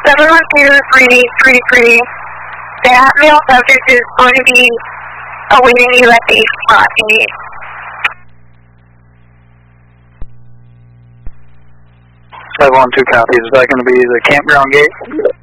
712-333. That male subject is going to be awaiting you at the spot you need. 512 copies. Is that going to be the campground gate?